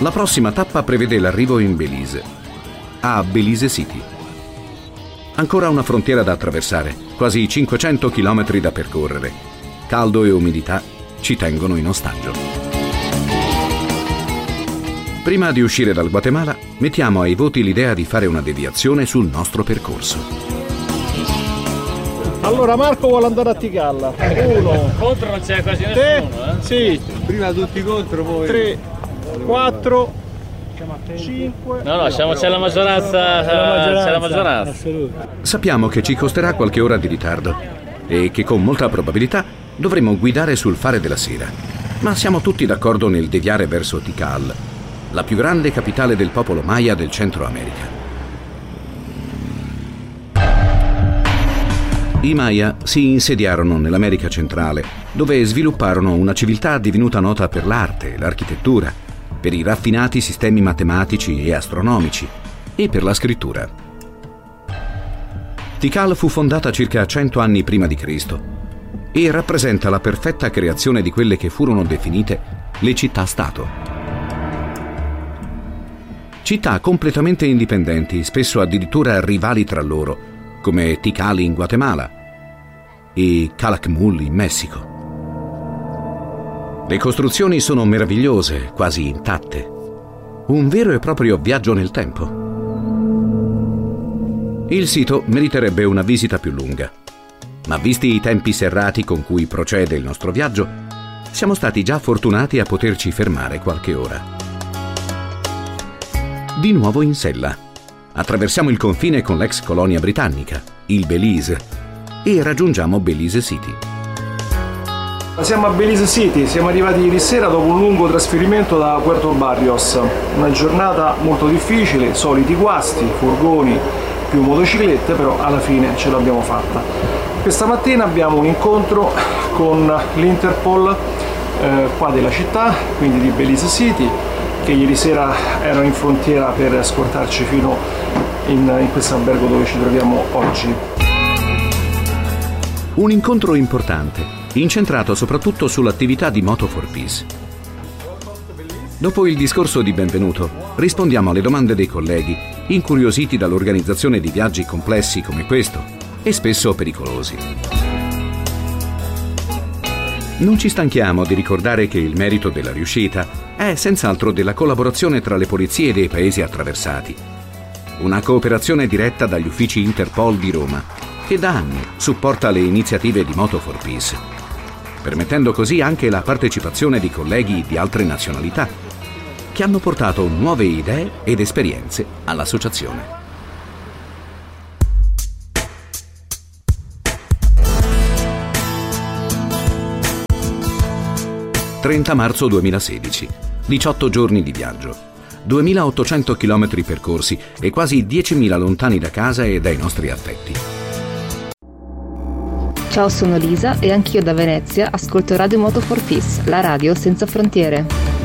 La prossima tappa prevede l'arrivo in Belize, a Belize City. Ancora una frontiera da attraversare, quasi 500 chilometri da percorrere. Caldo e umidità ci tengono in ostaggio. Prima di uscire dal Guatemala, mettiamo ai voti l'idea di fare una deviazione sul nostro percorso. Allora Marco vuole andare a Tikal. 1. Contro non c'è quasi nessuno, Sì. Prima tutti contro, poi 3, 4, 5. No, c'è la maggioranza. C'è la maggioranza. Sappiamo che ci costerà qualche ora di ritardo e che con molta probabilità dovremo guidare sul fare della sera. Ma siamo tutti d'accordo nel deviare verso Tikal, la più grande capitale del popolo Maya del Centro America. I Maya si insediarono nell'America centrale, dove svilupparono una civiltà divenuta nota per l'arte, l'architettura, per i raffinati sistemi matematici e astronomici e per la scrittura. Tikal fu fondata circa 100 anni prima di Cristo e rappresenta la perfetta creazione di quelle che furono definite le città-stato. Città completamente indipendenti, spesso addirittura rivali tra loro, come Tikal in Guatemala e Calakmul in Messico. Le costruzioni sono meravigliose, quasi intatte. Un vero e proprio viaggio nel tempo. Il sito meriterebbe una visita più lunga, ma visti i tempi serrati con cui procede il nostro viaggio, siamo stati già fortunati a poterci fermare qualche ora. Di nuovo in sella. Attraversiamo il confine con l'ex colonia britannica, il Belize, e raggiungiamo Belize City. Siamo a Belize City, siamo arrivati ieri sera dopo un lungo trasferimento da Puerto Barrios. Una giornata molto difficile, soliti guasti, furgoni, più motociclette, però alla fine ce l'abbiamo fatta. Questa mattina abbiamo un incontro con l'Interpol qua della città, quindi di Belize City, che ieri sera erano in frontiera per scortarci fino in questo albergo dove ci troviamo oggi. Un incontro importante, incentrato soprattutto sull'attività di Moto4Peace. Dopo il discorso di benvenuto, rispondiamo alle domande dei colleghi, incuriositi dall'organizzazione di viaggi complessi come questo e spesso pericolosi. Non ci stanchiamo di ricordare che il merito della riuscita è senz'altro della collaborazione tra le polizie dei paesi attraversati. Una cooperazione diretta dagli uffici Interpol di Roma, che da anni supporta le iniziative di Moto4Peace, permettendo così anche la partecipazione di colleghi di altre nazionalità, che hanno portato nuove idee ed esperienze all'associazione. 30 marzo 2016, 18 giorni di viaggio, 2.800 chilometri percorsi e quasi 10.000 lontani da casa e dai nostri affetti. Ciao, sono Lisa e anch'io da Venezia ascolto Radio Moto4Peace, la radio senza frontiere.